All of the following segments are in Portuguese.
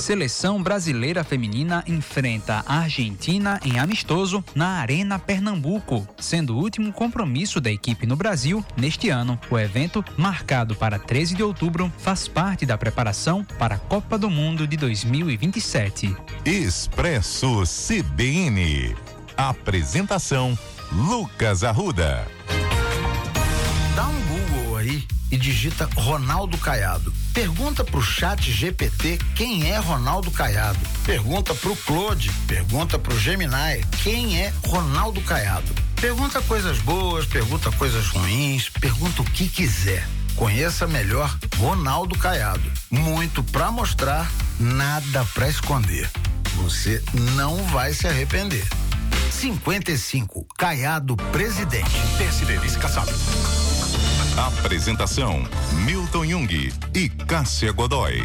Seleção brasileira feminina enfrenta a Argentina em amistoso na Arena Pernambuco, sendo o último compromisso da equipe no Brasil neste ano. O evento, marcado para 13 de outubro, faz parte da preparação para a Copa do Mundo de 2027. Expresso CBN. Apresentação: Lucas Arruda. Dá um Google aí e digita Ronaldo Caiado. Pergunta pro Chat GPT quem é Ronaldo Caiado. Pergunta pro Claude, pergunta pro Gemini quem é Ronaldo Caiado. Pergunta coisas boas, pergunta coisas ruins, pergunta o que quiser. Conheça melhor Ronaldo Caiado. Muito pra mostrar, nada pra esconder. Você não vai se arrepender. 55, Caiado presidente. Desce, Denise Kassab. Apresentação: Milton Jung e Cássia Godoy.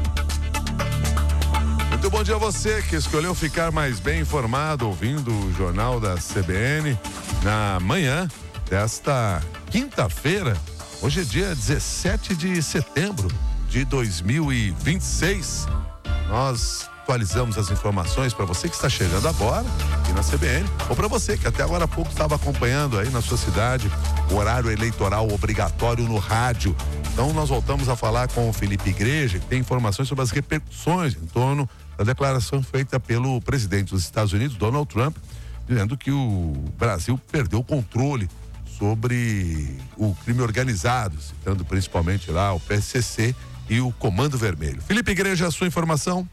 Muito bom dia a você que escolheu ficar mais bem informado ouvindo o Jornal da CBN na manhã desta quinta-feira. Hoje é dia 17 de setembro de 2026. Nós atualizamos as informações para você que está chegando agora aqui na CBN, ou para você que até agora há pouco estava acompanhando aí na sua cidade o horário eleitoral obrigatório no rádio. Então nós voltamos a falar com o Felipe Igreja, que tem informações sobre as repercussões em torno da declaração feita pelo presidente dos Estados Unidos, Donald Trump, dizendo que o Brasil perdeu o controle sobre o crime organizado, citando principalmente lá o PCC e o Comando Vermelho. Felipe Igreja, a sua informação?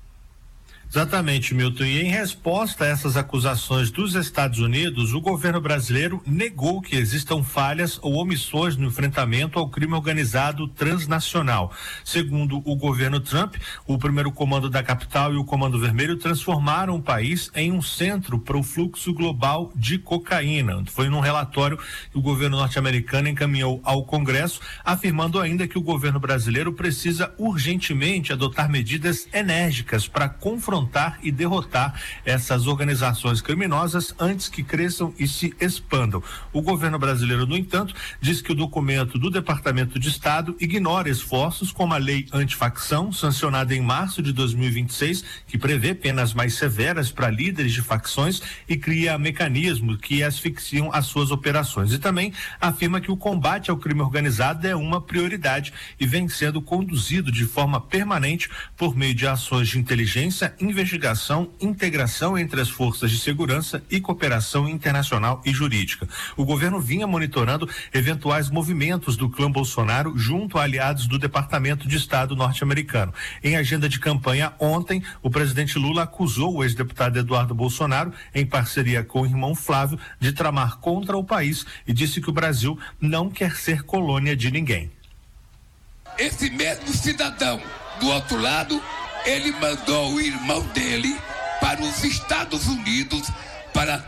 Exatamente, Milton. E em resposta a essas acusações dos Estados Unidos, o governo brasileiro negou que existam falhas ou omissões no enfrentamento ao crime organizado transnacional. Segundo o governo Trump, o primeiro comando da capital e o Comando Vermelho transformaram o país em um centro para o fluxo global de cocaína. Foi num relatório que o governo norte-americano encaminhou ao Congresso, afirmando ainda que o governo brasileiro precisa urgentemente adotar medidas enérgicas para confrontar e derrotar essas organizações criminosas antes que cresçam e se expandam. O governo brasileiro, no entanto, diz que o documento do Departamento de Estado ignora esforços como a lei antifacção, sancionada em março de 2026, que prevê penas mais severas para líderes de facções e cria mecanismos que asfixiam as suas operações. E também afirma que o combate ao crime organizado é uma prioridade e vem sendo conduzido de forma permanente por meio de ações de inteligência, investigação, integração entre as forças de segurança e cooperação internacional e jurídica. O governo vinha monitorando eventuais movimentos do clã Bolsonaro junto a aliados do Departamento de Estado norte-americano. Em agenda de campanha ontem, o presidente Lula acusou o ex-deputado Eduardo Bolsonaro, em parceria com o irmão Flávio, de tramar contra o país e disse que o Brasil não quer ser colônia de ninguém. Esse mesmo cidadão, do outro lado, ele mandou o irmão dele para os Estados Unidos para